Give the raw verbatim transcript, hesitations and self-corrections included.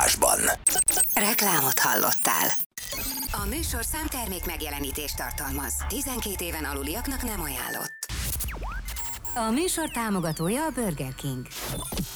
adásban. Reklámot hallottál. A műsor számtermék megjelenítést tartalmaz. tizenkét éven aluliaknak nem ajánlott. A műsor támogatója a Burger King.